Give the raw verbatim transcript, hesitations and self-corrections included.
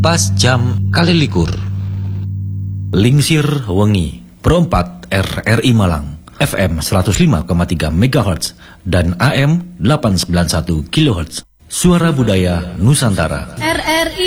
pas jam kalilikur. Lingsir wengi perempat R R I Malang F M seratus lima koma tiga megahertz dan A M delapan ratus sembilan puluh satu kilohertz. Suara Budaya Nusantara. R R I